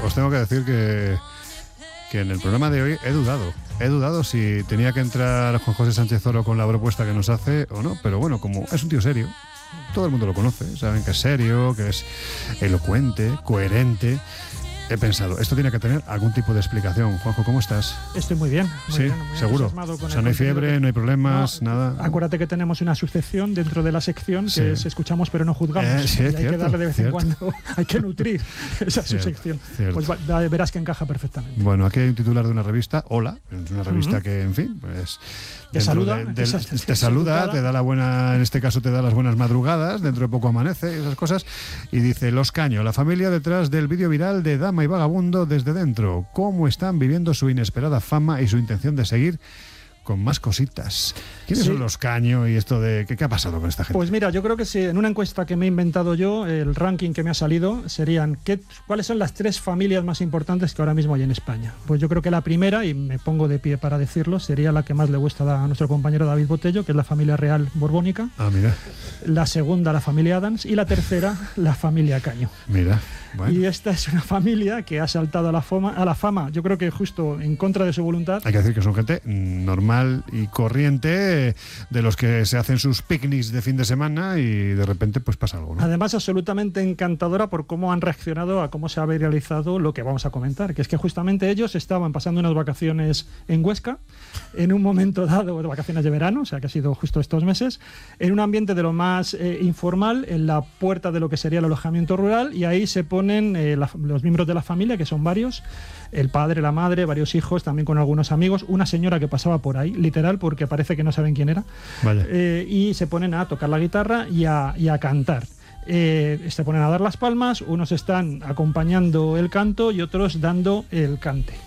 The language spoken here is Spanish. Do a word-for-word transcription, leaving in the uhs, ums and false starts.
os tengo que decir que, que en el programa de hoy he dudado. He dudado si tenía que entrar Juan José Sánchez Oro con la propuesta que nos hace o no, pero bueno, como es un tío serio, todo el mundo lo conoce, saben que es serio, que es elocuente, coherente. He pensado, esto tiene que tener algún tipo de explicación. Juanjo, ¿cómo estás? Estoy muy bien. Muy sí, bien, muy seguro. O sea, no hay fiebre, que... no hay problemas, no, nada. Acuérdate que tenemos una sucesión dentro de la sección sí. que es escuchamos pero no juzgamos. Eh, sí, y hay cierto, que darle de vez cierto. en cuando, hay que nutrir esa cierto, subsección. Cierto. Pues va, verás que encaja perfectamente. Bueno, aquí hay un titular de una revista, Hola, es una revista uh-huh. que, en fin, pues... Te saluda, de, de, te, te saluda, te da la buena, en este caso te da las buenas madrugadas, dentro de poco amanece, esas cosas, y dice, Los Caño, la familia detrás del vídeo viral de Dama y Vagabundo desde dentro, cómo están viviendo su inesperada fama y su intención de seguir con más cositas. ¿Quiénes sí. son Los Caño y esto de qué, qué ha pasado con esta gente? Pues mira, yo creo que si en una encuesta que me he inventado yo, el ranking que me ha salido serían ¿qué, cuáles son las tres familias más importantes que ahora mismo hay en España. Pues yo creo que la primera, y me pongo de pie para decirlo, sería la que más le gusta a nuestro compañero David Botello, que es la familia real borbónica. Ah, mira. La segunda, la familia Adams, y la tercera, la familia Caño. Mira. Bueno. Y esta es una familia que ha saltado a la fama, a la fama, yo creo que justo en contra de su voluntad. Hay que decir que son gente normal y corriente, de los que se hacen sus picnics de fin de semana y de repente pues pasa algo, ¿no? Además, absolutamente encantadora por cómo han reaccionado a cómo se ha viralizado lo que vamos a comentar, que es que justamente ellos estaban pasando unas vacaciones en Huesca, en un momento dado, de vacaciones de verano, o sea que ha sido justo estos meses, en un ambiente de lo más eh, informal, en la puerta de lo que sería el alojamiento rural, y ahí se pone Eh, la, los miembros de la familia, que son varios, el padre, la madre, varios hijos, también con algunos amigos, una señora que pasaba por ahí, literal, porque parece que no saben quién era. Vaya. Eh, y se ponen a tocar la guitarra y a, y a cantar. Eh, se ponen a dar las palmas, unos están acompañando el canto y otros dando el cante.